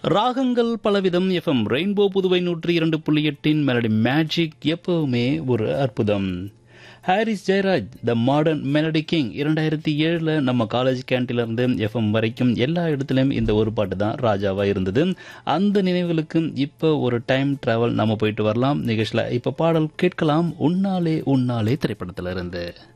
ராகங்கள் பலவிதம் FM rainbow Puduvai 102.8 melody magic எப்பவுமே ஒரு அற்புதம். Harris Jayaraj the modern melody king 2007 நம்ம காலேஜ் கேன்டீன்ல இருந்து எஃப்எம் வரைக்கும் எல்லா இடத்துலயும் இந்த ஒரு பாட்டு தான் ராஜாவா இருந்தது. அந்த நினைவுகளுக்கு இப்ப ஒரு டைம் டிராவல் நம்ம போயிட்டு வரலாம். நிகழ்ச்சியில இப்ப பாடல் கேட்கலாம். உன்னாலே உன்னாலே திரைப்படத்திலிருந்து.